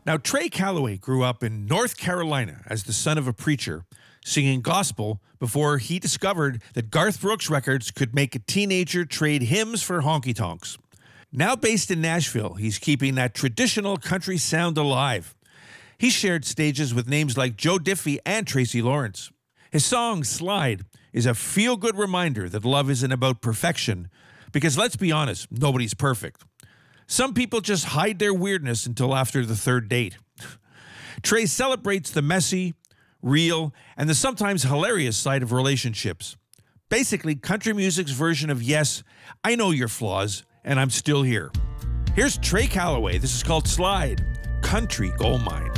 Now, Trey Calloway grew up in North Carolina as the son of a preacher, singing gospel before he discovered that Garth Brooks records could make a teenager trade hymns for honky-tonks. Now based in Nashville, he's keeping that traditional country sound alive. He shared stages with names like Joe Diffie and Tracy Lawrence. His song, Slide, is a feel-good reminder that love isn't about perfection, because let's be honest, nobody's perfect. Some people just hide their weirdness until after the third date. Trey celebrates the messy, real, and the sometimes hilarious side of relationships. Basically, country music's version of yes, I know your flaws, and I'm still here. Here's Trey Calloway. This is called Slide, Country Gold Mine.